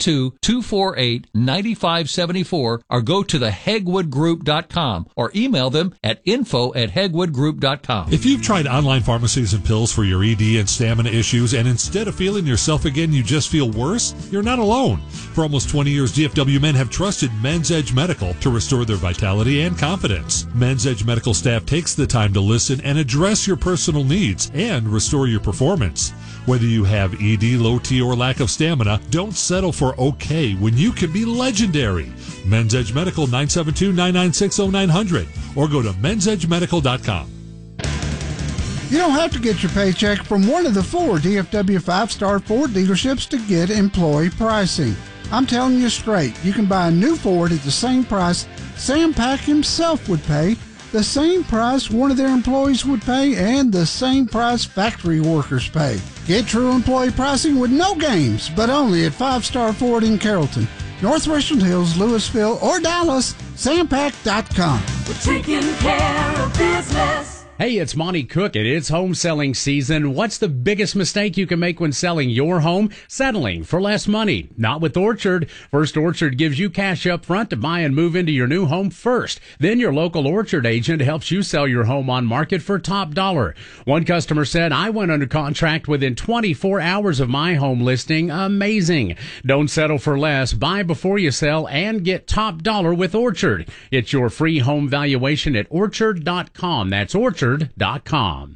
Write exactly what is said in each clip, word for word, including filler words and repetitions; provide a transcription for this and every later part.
two, two four eight, nine five seven four or go to the hegwood group dot com or email them at info at hegwood group dot com. If you've tried online pharmacies and pills for your E D and stamina issues and instead of feeling yourself again, you just feel worse, you're not alone. For almost twenty years, D F W men have trusted Men's Edge Medical to restore their vitality and confidence. Men's Edge Medical staff takes the time to listen and address your personal needs and restore your performance. Whether you have E D, low T, or lack of stamina, don't settle for okay when you can be legendary. Men's Edge Medical, nine seven two, nine nine six, oh nine hundred or go to men's edge medical dot com. You don't have to get your paycheck from one of the four D F W five-star Ford dealerships to get employee pricing. I'm telling you straight, you can buy a new Ford at the same price Sam Pack himself would pay, the same price one of their employees would pay, and the same price factory workers pay. Get true employee pricing with no games, but only at Five Star Ford in Carrollton, Northwestern Hills, Louisville, or Dallas, sam pack dot com. We're taking care of business. Hey, it's Monty Cook, and it's home selling season. What's the biggest mistake you can make when selling your home? Settling for less money. Not with Orchard. First Orchard gives you cash up front to buy and move into your new home first. Then your local Orchard agent helps you sell your home on market for top dollar. One customer said, I went under contract within twenty-four hours of my home listing. Amazing. Don't settle for less. Buy before you sell and get top dollar with Orchard. It's your free home valuation at orchard dot com. That's orchard dot com.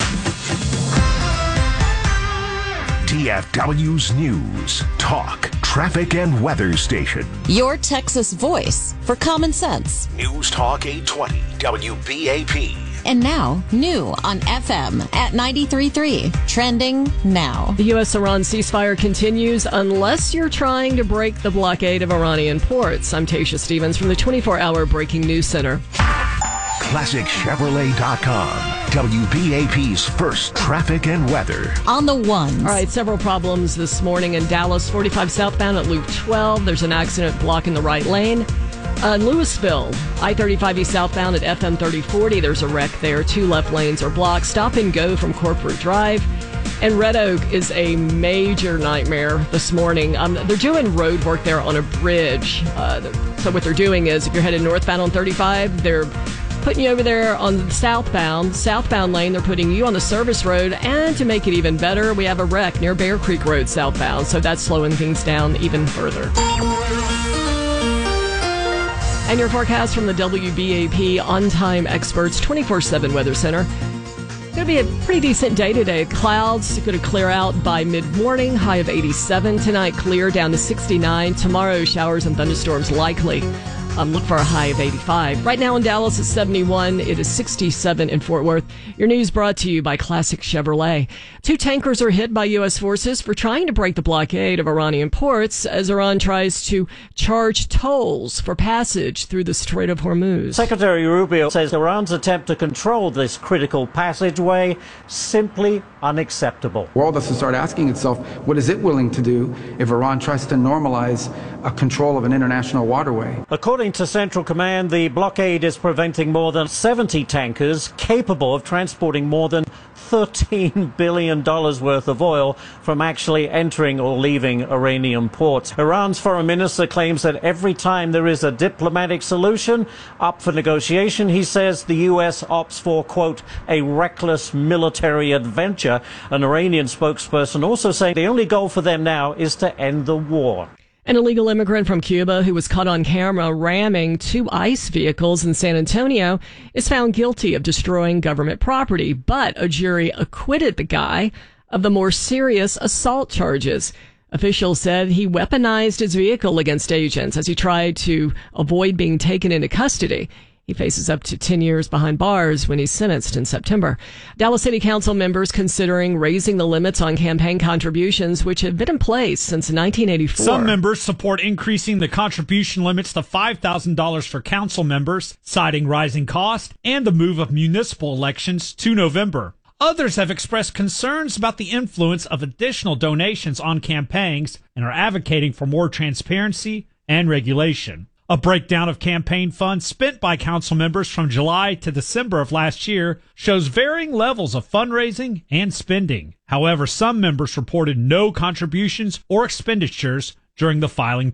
D F W's News, Talk, Traffic, and Weather Station. Your Texas voice for common sense. News Talk eight twenty, W B A P. And now, new on F M at ninety-three point three. Trending now. The U S-Iran ceasefire continues unless you're trying to break the blockade of Iranian ports. I'm Tasha Stevens from the twenty-four hour Breaking News Center. classic chevrolet dot com. W B A P's first traffic and weather. On the ones. All right, several problems this morning in Dallas. forty-five southbound at Loop twelve. There's an accident blocking the right lane. Uh, in Louisville, I thirty-five East southbound at F M thirty forty. There's a wreck there. Two left lanes are blocked. Stop and go from Corporate Drive. And Red Oak is a major nightmare this morning. Um, they're doing road work there on a bridge. Uh, so what they're doing is if you're headed northbound on thirty-five, they're putting you over there on the southbound, southbound lane. They're putting you on the service road. And to make it even better, we have a wreck near Bear Creek Road southbound. So that's slowing things down even further. And your forecast from the W B A P On-Time Experts twenty-four seven Weather Center. It's going to be a pretty decent day today. Clouds going to clear out by mid-morning, high of eighty-seven. Tonight, clear down to sixty-nine. Tomorrow, showers and thunderstorms likely. Um, look for a high of eighty-five. Right now in Dallas, it's seventy-one. It is sixty-seven in Fort Worth. Your news brought to you by Classic Chevrolet. Two tankers are hit by U S forces for trying to break the blockade of Iranian ports as Iran tries to charge tolls for passage through the Strait of Hormuz. Secretary Rubio says Iran's attempt to control this critical passageway simply unacceptable. The world has to start asking itself, what is it willing to do if Iran tries to normalize a control of an international waterway? According to Central Command, the blockade is preventing more than seventy tankers capable of transporting more than thirteen billion dollars worth of oil from actually entering or leaving Iranian ports. Iran's foreign minister claims that every time there is a diplomatic solution up for negotiation, he says the U S opts for, quote, a reckless military adventure. An Iranian spokesperson also saying the only goal for them now is to end the war. An illegal immigrant from Cuba who was caught on camera ramming two ICE vehicles in San Antonio is found guilty of destroying government property, but a jury acquitted the guy of the more serious assault charges. Officials said he weaponized his vehicle against agents as he tried to avoid being taken into custody. He faces up to ten years behind bars when he's sentenced in September. Dallas City Council members considering raising the limits on campaign contributions, which have been in place since nineteen eighty-four. Some members support increasing the contribution limits to five thousand dollars for council members, citing rising costs and the move of municipal elections to November. Others have expressed concerns about the influence of additional donations on campaigns and are advocating for more transparency and regulation. A breakdown of campaign funds spent by council members from July to December of last year shows varying levels of fundraising and spending. However, some members reported no contributions or expenditures during the filing